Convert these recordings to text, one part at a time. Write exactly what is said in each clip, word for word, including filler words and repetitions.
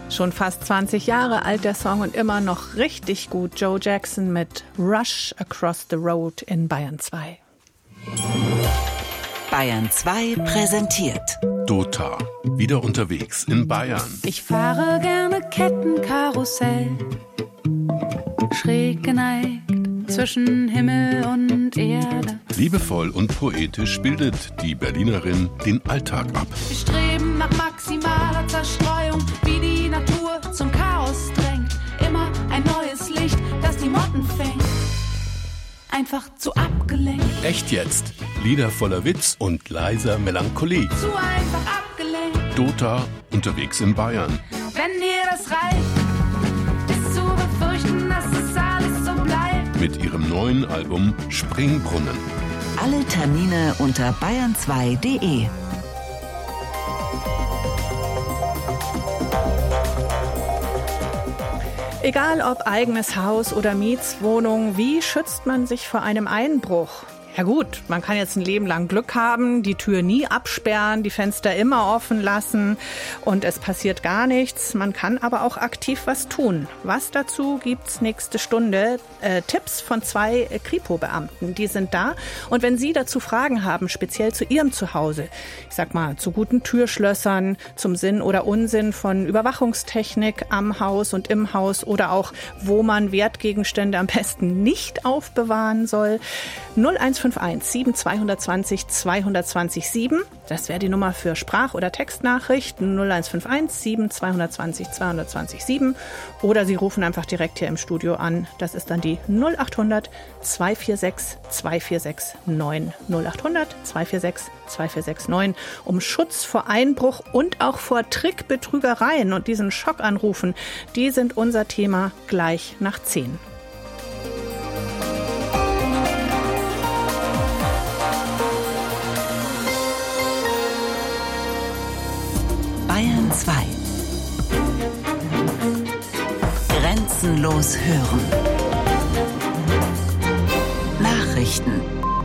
Schon fast zwanzig Jahre alt der Song und immer noch richtig gut. Joe Jackson mit Rush Across the Road in Bayern zwei. Bayern zwei präsentiert Dota, wieder unterwegs in Bayern. Ich fahre gerne Kettenkarussell, schräg geneigt zwischen Himmel und Erde. Liebevoll und poetisch bildet die Berlinerin den Alltag ab. Wir streben nach maximaler Zerstreuung, wie die Natur zum Chaos drängt. Immer ein neues Licht, das die Motten fängt. Einfach zu abgelenkt. Echt jetzt. Lieder voller Witz und leiser Melancholie. Zu einfach abgelenkt. Dota, unterwegs in Bayern. Wenn dir das reicht, ist zu befürchten, dass es alles so bleibt. Mit ihrem neuen Album Springbrunnen. Alle Termine unter bayern zwei punkt de. Egal ob eigenes Haus oder Mietswohnung, wie schützt man sich vor einem Einbruch? Ja gut, man kann jetzt ein Leben lang Glück haben, die Tür nie absperren, die Fenster immer offen lassen und es passiert gar nichts. Man kann aber auch aktiv was tun. Was dazu gibt's nächste Stunde? Äh, Tipps von zwei äh, Kripo-Beamten, die sind da. Und wenn Sie dazu Fragen haben, speziell zu Ihrem Zuhause, ich sag mal zu guten Türschlössern, zum Sinn oder Unsinn von Überwachungstechnik am Haus und im Haus oder auch, wo man Wertgegenstände am besten nicht aufbewahren soll, null eins fünf eins sieben zwei zwei null zwei zwei zwei sieben. Das wäre die Nummer für Sprach- oder Textnachrichten null eins fünf eins sieben zwei zwei zwei zwei zwei sieben. Oder Sie rufen einfach direkt hier im Studio an. Das ist dann die null acht hundert zwei vier sechs zwei vier sechs neun. null acht hundert zwei vier sechs zwei vier sechs neun. Um Schutz vor Einbruch und auch vor Trickbetrügereien und diesen Schockanrufen, die sind unser Thema gleich nach zehn. Bayern zwei. Grenzenlos hören. Nachrichten.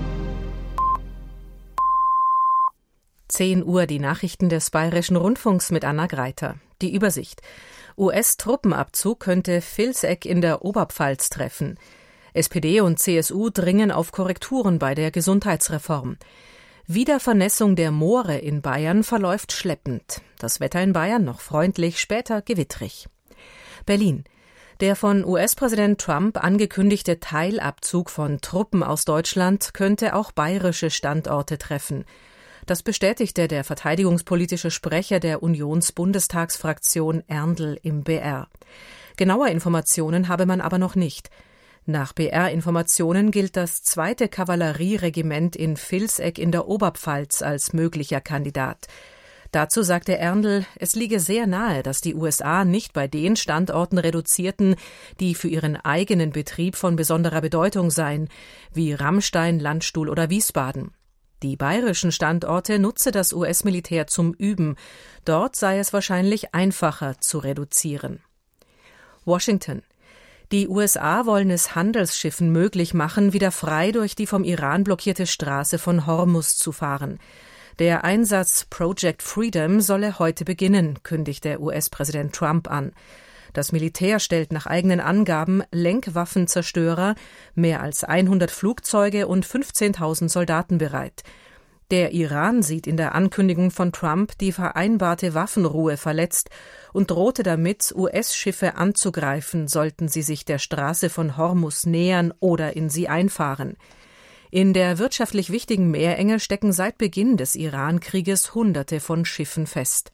zehn Uhr, die Nachrichten des Bayerischen Rundfunks mit Anna Greiter. Die Übersicht. U S-Truppenabzug könnte Vilseck in der Oberpfalz treffen. S P D und C S U dringen auf Korrekturen bei der Gesundheitsreform. Wiedervernässung der Moore in Bayern verläuft schleppend. Das Wetter in Bayern noch freundlich, später gewittrig. Berlin. Der von U S-Präsident Trump angekündigte Teilabzug von Truppen aus Deutschland könnte auch bayerische Standorte treffen. Das bestätigte der verteidigungspolitische Sprecher der Unionsbundestagsfraktion Erndl im B R. Genaue Informationen habe man aber noch nicht. Nach B R-Informationen gilt das zweite Kavallerieregiment in Vilseck in der Oberpfalz als möglicher Kandidat. Dazu sagte Erndl, es liege sehr nahe, dass die U S A nicht bei den Standorten reduzierten, die für ihren eigenen Betrieb von besonderer Bedeutung seien, wie Rammstein, Landstuhl oder Wiesbaden. Die bayerischen Standorte nutze das U S-Militär zum Üben. Dort sei es wahrscheinlich einfacher zu reduzieren. Washington. Die U S A wollen es Handelsschiffen möglich machen, wieder frei durch die vom Iran blockierte Straße von Hormuz zu fahren. Der Einsatz Project Freedom solle heute beginnen, kündigte U S-Präsident Trump an. Das Militär stellt nach eigenen Angaben Lenkwaffenzerstörer, mehr als hundert Flugzeuge und fünfzehntausend Soldaten bereit. Der Iran sieht in der Ankündigung von Trump die vereinbarte Waffenruhe verletzt und drohte damit, U S-Schiffe anzugreifen, sollten sie sich der Straße von Hormuz nähern oder in sie einfahren. In der wirtschaftlich wichtigen Meerenge stecken seit Beginn des Iran-Krieges Hunderte von Schiffen fest.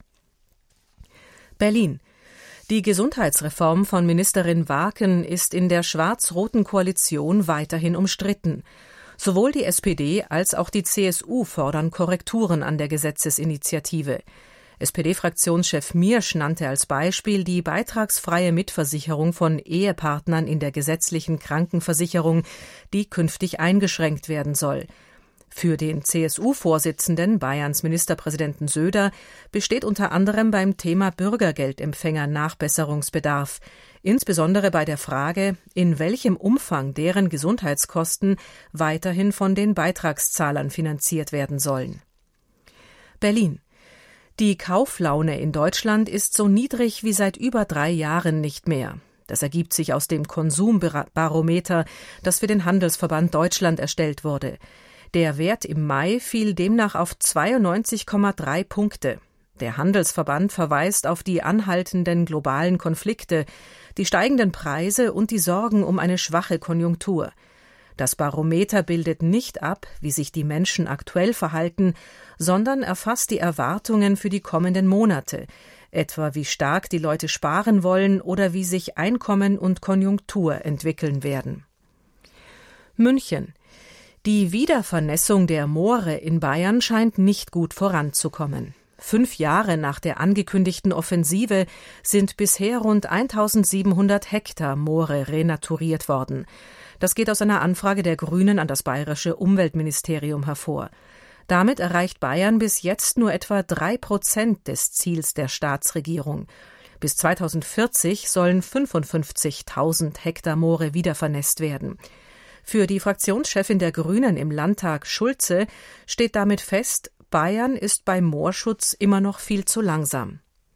Berlin. Die Gesundheitsreform von Ministerin Waken ist in der schwarz-roten Koalition weiterhin umstritten. Sowohl die S P D als auch die C S U fordern Korrekturen an der Gesetzesinitiative. S P D-Fraktionschef Miersch nannte als Beispiel die beitragsfreie Mitversicherung von Ehepartnern in der gesetzlichen Krankenversicherung, die künftig eingeschränkt werden soll. Für den C S U-Vorsitzenden, Bayerns Ministerpräsidenten Söder, besteht unter anderem beim Thema Bürgergeldempfänger Nachbesserungsbedarf, insbesondere bei der Frage, in welchem Umfang deren Gesundheitskosten weiterhin von den Beitragszahlern finanziert werden sollen. Berlin. Die Kauflaune in Deutschland ist so niedrig wie seit über drei Jahren nicht mehr. Das ergibt sich aus dem Konsumbarometer, das für den Handelsverband Deutschland erstellt wurde. Der Wert im Mai fiel demnach auf zweiundneunzig Komma drei Punkte. Der Handelsverband verweist auf die anhaltenden globalen Konflikte, die steigenden Preise und die Sorgen um eine schwache Konjunktur. Das Barometer bildet nicht ab, wie sich die Menschen aktuell verhalten, sondern erfasst die Erwartungen für die kommenden Monate, etwa wie stark die Leute sparen wollen oder wie sich Einkommen und Konjunktur entwickeln werden. München. Die Wiedervernässung der Moore in Bayern scheint nicht gut voranzukommen. Fünf Jahre nach der angekündigten Offensive sind bisher rund eintausendsiebenhundert Hektar Moore renaturiert worden. Das geht aus einer Anfrage der Grünen an das bayerische Umweltministerium hervor. Damit erreicht Bayern bis jetzt nur etwa drei Prozent des Ziels der Staatsregierung. Bis zweitausendvierzig sollen fünfundfünfzigtausend Hektar Moore wiedervernässt werden. Für die Fraktionschefin der Grünen im Landtag, Schulze, steht damit fest, Bayern ist beim Moorschutz immer noch viel zu langsam.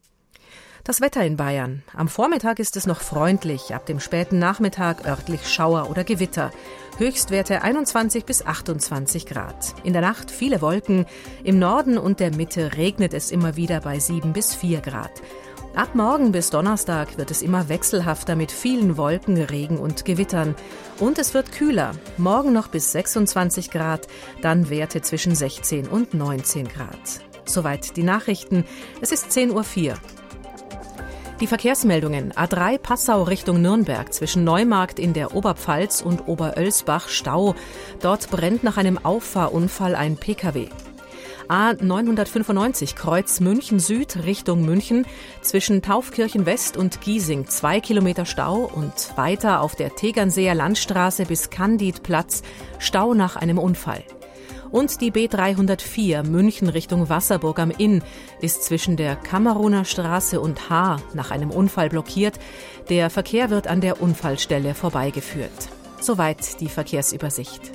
Das Wetter in Bayern. Am Vormittag ist es noch freundlich, ab dem späten Nachmittag örtlich Schauer oder Gewitter. Höchstwerte einundzwanzig bis achtundzwanzig Grad. In der Nacht viele Wolken. Im Norden und der Mitte regnet es immer wieder bei sieben bis vier Grad. Ab morgen bis Donnerstag wird es immer wechselhafter mit vielen Wolken, Regen und Gewittern. Und es wird kühler. Morgen noch bis sechsundzwanzig Grad, dann Werte zwischen sechzehn und neunzehn Grad. Soweit die Nachrichten. Es ist zehn Uhr vier. Die Verkehrsmeldungen. A drei Passau Richtung Nürnberg zwischen Neumarkt in der Oberpfalz und Oberölsbach Stau. Dort brennt nach einem Auffahrunfall ein Pkw. A neunhundertfünfundneunzig Kreuz München Süd Richtung München zwischen Taufkirchen West und Giesing zwei Kilometer Stau und weiter auf der Tegernseer Landstraße bis Candidplatz Stau nach einem Unfall. Und die B dreihundertvier München Richtung Wasserburg am Inn ist zwischen der Kameruner Straße und Haar nach einem Unfall blockiert. Der Verkehr wird an der Unfallstelle vorbeigeführt. Soweit die Verkehrsübersicht.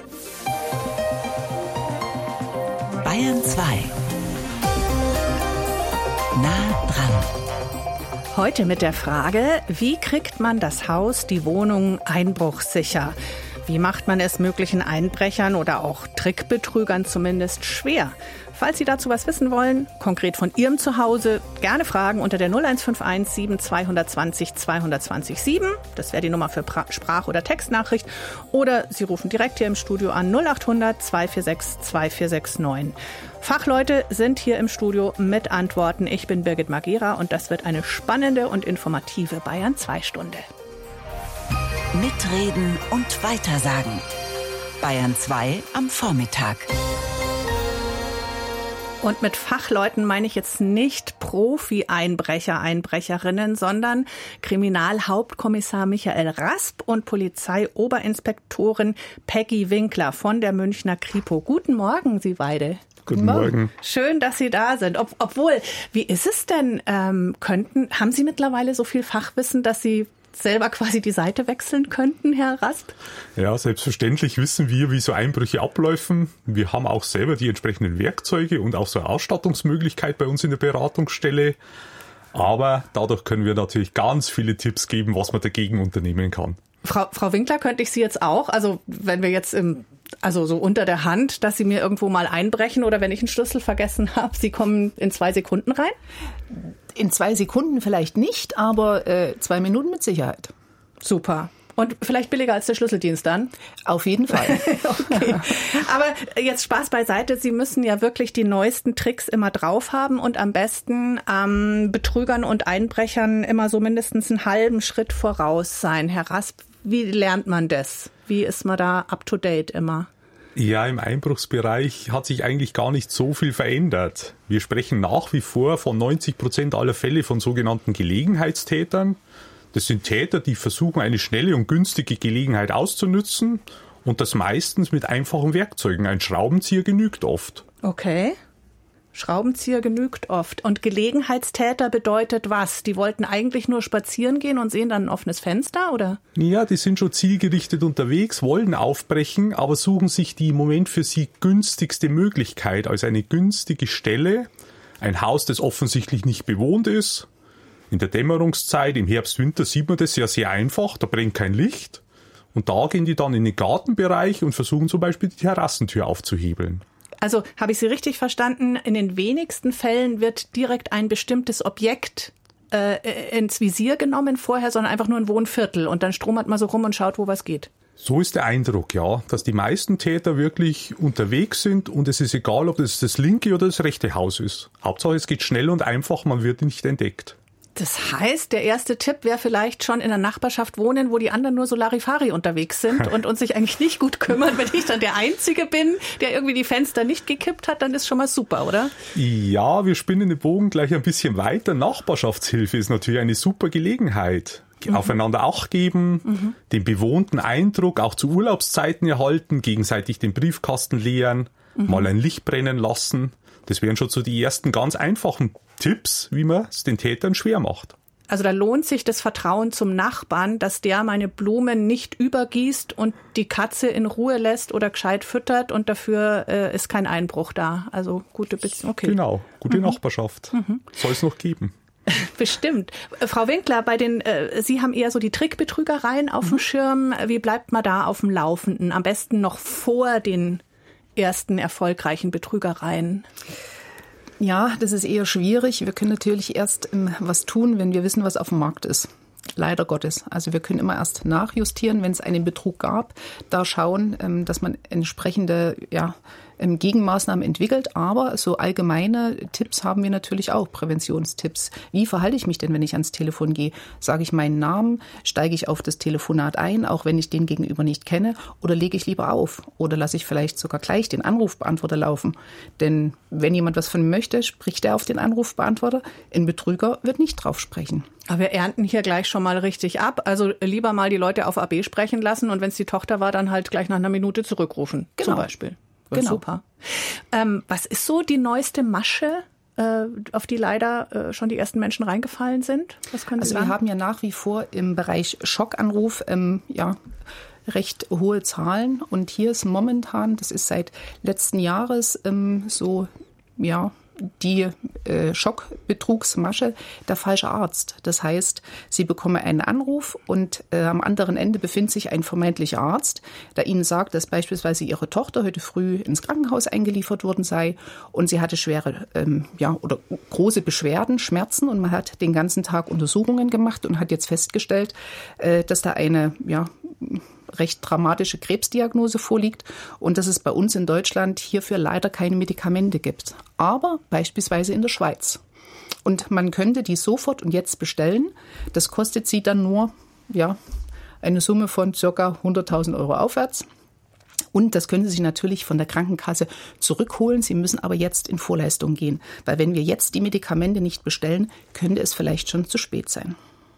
Bayern zwei. Nah dran. Heute mit der Frage, wie kriegt man das Haus, die Wohnung einbruchssicher? Wie macht man es möglichen Einbrechern oder auch Trickbetrügern zumindest schwer? Falls Sie dazu was wissen wollen, konkret von Ihrem Zuhause, gerne fragen unter der null eins fünf eins sieben zwei zwei null zwei zwei null sieben. Das wäre die Nummer für pra- Sprach- oder Textnachricht. Oder Sie rufen direkt hier im Studio an null acht hundert zwei vier sechs zwei vier sechs neun. Fachleute sind hier im Studio mit Antworten. Ich bin Birgit Magera und das wird eine spannende und informative Bayern zwei Stunde. Mitreden und weitersagen. Bayern zwei am Vormittag. Und mit Fachleuten meine ich jetzt nicht Profi-Einbrecher, Einbrecherinnen, sondern Kriminalhauptkommissar Michael Rasp und Polizeioberinspektorin Peggy Winkler von der Münchner Kripo. Guten Morgen, Sie beide. Guten Morgen. Schön, dass Sie da sind. Ob, obwohl, wie ist es denn? Ähm, könnten, haben Sie mittlerweile so viel Fachwissen, dass Sie selber quasi die Seite wechseln könnten, Herr Rasp? Ja, selbstverständlich wissen wir, wie so Einbrüche abläufen. Wir haben auch selber die entsprechenden Werkzeuge und auch so eine Ausstattungsmöglichkeit bei uns in der Beratungsstelle. Aber dadurch können wir natürlich ganz viele Tipps geben, was man dagegen unternehmen kann. Frau, Frau Winkler, könnte ich Sie jetzt auch, also wenn wir jetzt im, also so unter der Hand, dass Sie mir irgendwo mal einbrechen oder wenn ich einen Schlüssel vergessen habe, Sie kommen in zwei Sekunden rein? In zwei Sekunden vielleicht nicht, aber äh, zwei Minuten mit Sicherheit. Super. Und vielleicht billiger als der Schlüsseldienst dann? Auf jeden Fall. Okay. Aber jetzt Spaß beiseite. Sie müssen ja wirklich die neuesten Tricks immer drauf haben und am besten ähm, Betrügern und Einbrechern immer so mindestens einen halben Schritt voraus sein. Herr Rasp, wie lernt man das? Wie ist man da up to date immer? Ja, im Einbruchsbereich hat sich eigentlich gar nicht so viel verändert. Wir sprechen nach wie vor von neunzig Prozent aller Fälle von sogenannten Gelegenheitstätern. Das sind Täter, die versuchen, eine schnelle und günstige Gelegenheit auszunützen und das meistens mit einfachen Werkzeugen. Ein Schraubenzieher genügt oft. Okay. Schraubenzieher genügt oft. Und Gelegenheitstäter bedeutet was? Die wollten eigentlich nur spazieren gehen und sehen dann ein offenes Fenster, oder? Ja, die sind schon zielgerichtet unterwegs, wollen aufbrechen, aber suchen sich die im Moment für sie günstigste Möglichkeit, also eine günstige Stelle, Ein Haus, das offensichtlich nicht bewohnt ist. In der Dämmerungszeit, im Herbst, Winter, sieht man das ja sehr einfach, da brennt kein Licht. Und da gehen die dann in den Gartenbereich und versuchen zum Beispiel die Terrassentür aufzuhebeln. Also habe ich Sie richtig verstanden, in den wenigsten Fällen wird direkt ein bestimmtes Objekt äh, ins Visier genommen vorher, sondern einfach nur ein Wohnviertel und dann stromert man so rum und schaut, wo was geht. So ist der Eindruck, ja, dass die meisten Täter wirklich unterwegs sind und es ist egal, ob das das linke oder das rechte Haus ist. Hauptsache, es geht schnell und einfach, man wird nicht entdeckt. Das heißt, der erste Tipp wäre vielleicht schon in der Nachbarschaft wohnen, wo die anderen nur so Larifari unterwegs sind und uns sich eigentlich nicht gut kümmern. Wenn ich dann der Einzige bin, der irgendwie die Fenster nicht gekippt hat, dann ist schon mal super, oder? Ja, wir spinnen den Bogen gleich ein bisschen weiter. Nachbarschaftshilfe ist natürlich eine super Gelegenheit. Mhm. Aufeinander Acht geben, mhm. den bewohnten Eindruck auch zu Urlaubszeiten erhalten, gegenseitig den Briefkasten leeren, mhm. mal ein Licht brennen lassen. Das wären schon so die ersten ganz einfachen Tipps, wie man es den Tätern schwer macht. Also da lohnt sich das Vertrauen zum Nachbarn, dass der meine Blumen nicht übergießt und die Katze in Ruhe lässt oder gescheit füttert und dafür äh, ist kein Einbruch da. Also gute Beziehung. Okay. Genau, gute mhm. Nachbarschaft. Mhm. Soll es noch geben. Bestimmt. Frau Winkler, bei den, äh, Sie haben eher so die Trickbetrügereien auf mhm. dem Schirm. Wie bleibt man da auf dem Laufenden? Am besten noch vor den ersten erfolgreichen Betrügereien. Ja, das ist eher schwierig. Wir können natürlich erst ähm, was tun, wenn wir wissen, was auf dem Markt ist. Leider Gottes. Also wir können immer erst nachjustieren, wenn es einen Betrug gab, da schauen, ähm, dass man entsprechende ja, ähm, Gegenmaßnahmen entwickelt. Aber so allgemeine Tipps haben wir natürlich auch, Präventionstipps. Wie verhalte ich mich denn, wenn ich ans Telefon gehe? Sage ich meinen Namen? Steige ich auf das Telefonat ein, auch wenn ich den Gegenüber nicht kenne? Oder lege ich lieber auf? Oder lasse ich vielleicht sogar gleich den Anrufbeantworter laufen? Denn wenn jemand was von mir möchte, spricht er auf den Anrufbeantworter. Ein Betrüger wird nicht drauf sprechen. Aber wir ernten hier gleich schon mal richtig ab. Also lieber mal die Leute auf A B sprechen lassen und wenn es die Tochter war, dann halt gleich nach einer Minute zurückrufen. Genau. Zum Beispiel. Genau. Super. Ähm, was ist so die neueste Masche, äh, auf die leider äh, schon die ersten Menschen reingefallen sind? Was können Sie also sagen? Wir haben ja nach wie vor im Bereich Schockanruf ähm, ja recht hohe Zahlen. Und hier ist momentan, das ist seit letzten Jahres ähm, so, ja, die äh, Schockbetrugsmasche, der falsche Arzt. Das heißt, Sie bekommen einen Anruf und äh, am anderen Ende befindet sich ein vermeintlicher Arzt, der Ihnen sagt, dass beispielsweise Ihre Tochter heute früh ins Krankenhaus eingeliefert worden sei und sie hatte schwere ähm, ja, oder große Beschwerden, Schmerzen und man hat den ganzen Tag Untersuchungen gemacht und hat jetzt festgestellt, äh, dass da eine ja recht dramatische Krebsdiagnose vorliegt und dass es bei uns in Deutschland hierfür leider keine Medikamente gibt. Aber beispielsweise in der Schweiz. Und man könnte die sofort und jetzt bestellen. Das kostet sie dann nur ja, eine Summe von ca. hunderttausend Euro aufwärts. Und das können Sie sich natürlich von der Krankenkasse zurückholen. Sie müssen aber jetzt in Vorleistung gehen. Weil wenn wir jetzt die Medikamente nicht bestellen, könnte es vielleicht schon zu spät sein.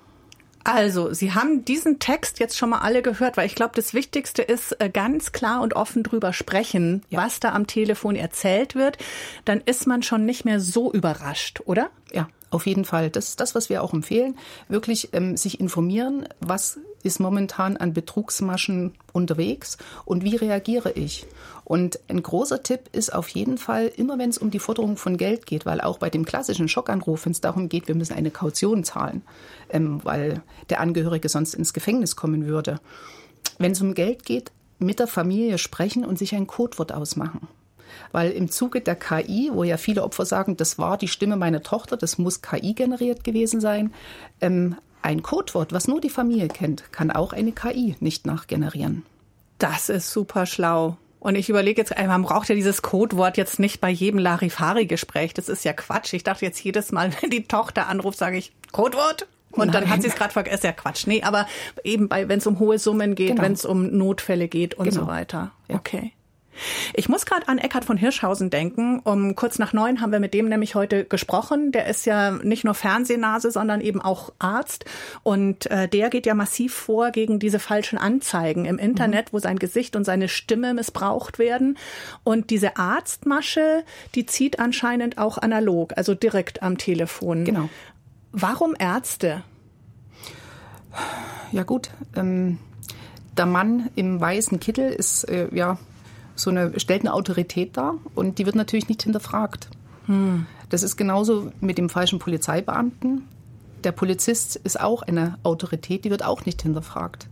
Also, Sie haben diesen Text jetzt schon mal alle gehört, weil ich glaube, das Wichtigste ist, ganz klar und offen drüber sprechen, ja. was da am Telefon erzählt wird. Dann ist man schon nicht mehr so überrascht, oder? Ja, auf jeden Fall. Das ist das, was wir auch empfehlen. Wirklich ähm, sich informieren, was ist momentan an Betrugsmaschen unterwegs und wie reagiere ich. Und ein großer Tipp ist auf jeden Fall, immer wenn es um die Forderung von Geld geht, weil auch bei dem klassischen Schockanruf, wenn es darum geht, wir müssen eine Kaution zahlen, ähm, weil der Angehörige sonst ins Gefängnis kommen würde. Wenn es um Geld geht, mit der Familie sprechen und sich ein Codewort ausmachen. Weil im Zuge der K I, wo ja viele Opfer sagen, das war die Stimme meiner Tochter, das muss K I generiert gewesen sein, ähm, ein Codewort, was nur die Familie kennt, kann auch eine K I nicht nachgenerieren. Das ist super schlau. Und ich überlege jetzt, man braucht ja dieses Codewort jetzt nicht bei jedem Larifari-Gespräch. Das ist ja Quatsch. Ich dachte jetzt jedes Mal, wenn die Tochter anruft, sage ich Codewort. Und Nein. dann hat sie es gerade vergessen. Ist ja Quatsch. Nee, aber eben bei, wenn es um hohe Summen geht, genau. wenn es um Notfälle geht und genau. so weiter. Ja. Okay. Ich muss gerade an Eckhard von Hirschhausen denken. Um kurz nach neun haben wir mit dem nämlich heute gesprochen. Der ist ja nicht nur Fernsehnase, sondern eben auch Arzt. Und äh, der geht ja massiv vor gegen diese falschen Anzeigen im Internet, mhm. wo sein Gesicht und seine Stimme missbraucht werden. Und diese Arztmasche, die zieht anscheinend auch analog, also direkt am Telefon. Genau. Warum Ärzte? Ja gut, ähm, der Mann im weißen Kittel ist äh, ja so eine, stellt eine Autorität dar und die wird natürlich nicht hinterfragt. Hm. Das ist genauso mit dem falschen Polizeibeamten. Der Polizist ist auch eine Autorität, die wird auch nicht hinterfragt.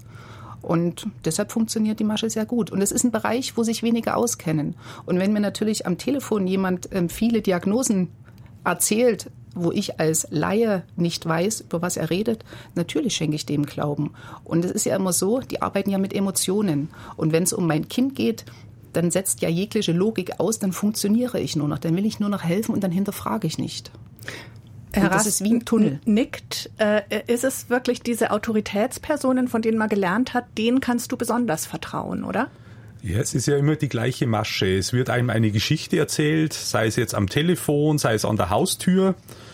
Und deshalb funktioniert die Masche sehr gut. Und es ist ein Bereich, wo sich wenige auskennen. Und wenn mir natürlich am Telefon jemand ähm, viele Diagnosen erzählt, wo ich als Laie nicht weiß, über was er redet, natürlich schenke ich dem Glauben. Und es ist ja immer so, die arbeiten ja mit Emotionen. Und wenn es um mein Kind geht, dann setzt ja jegliche Logik aus, dann funktioniere ich nur noch. Dann will ich nur noch helfen und dann hinterfrage ich nicht. Herr das ist wie ein Tunnel. Nickt. Äh, ist es wirklich diese Autoritätspersonen, von denen man gelernt hat, denen kannst du besonders vertrauen, oder? Ja, es ist ja immer die gleiche Masche. Es wird einem eine Geschichte erzählt, sei es jetzt am Telefon, sei es an der Haustür,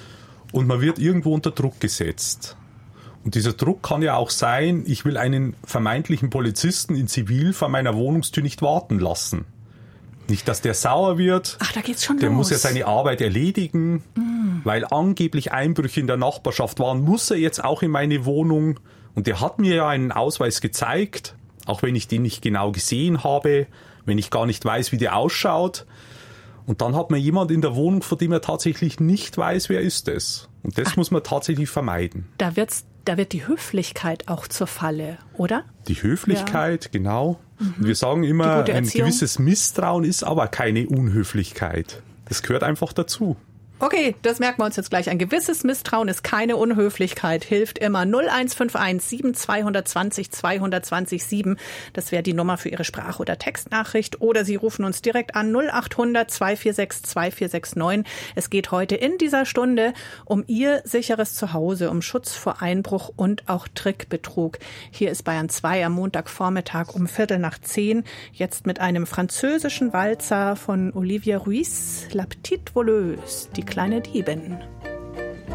und man wird irgendwo unter Druck gesetzt. Und dieser Druck kann ja auch sein, ich will einen vermeintlichen Polizisten in Zivil vor meiner Wohnungstür nicht warten lassen. Nicht, dass der sauer wird. Ach, da geht's schon der los. muss ja seine Arbeit erledigen, mm. weil angeblich Einbrüche in der Nachbarschaft waren, muss er jetzt auch in meine Wohnung. Und der hat mir ja einen Ausweis gezeigt, auch wenn ich den nicht genau gesehen habe, wenn ich gar nicht weiß, wie der ausschaut. Und dann hat man jemand in der Wohnung, von dem er tatsächlich nicht weiß, wer ist es. Und das Ach, muss man tatsächlich vermeiden. Da wird's, da wird die Höflichkeit auch zur Falle, oder? Die Höflichkeit, ja. Genau. Mhm. Wir sagen immer, ein gewisses Misstrauen ist aber keine Unhöflichkeit. Das gehört einfach dazu. Okay, das merken wir uns jetzt gleich. Ein gewisses Misstrauen ist keine Unhöflichkeit, hilft immer. null eins fünf eins sieben zwei zwei null zwei zwei zwei sieben. Das wäre die Nummer für Ihre Sprach- oder Textnachricht. Oder Sie rufen uns direkt an null acht hundert zwei vier sechs zwei vier sechs neun. Es geht heute in dieser Stunde um Ihr sicheres Zuhause, um Schutz vor Einbruch und auch Trickbetrug. Hier ist Bayern zwei am Montagvormittag um Viertel nach zehn. Jetzt mit einem französischen Walzer von Olivier Ruiz, La Petite Voleuse, die kleine Diebin.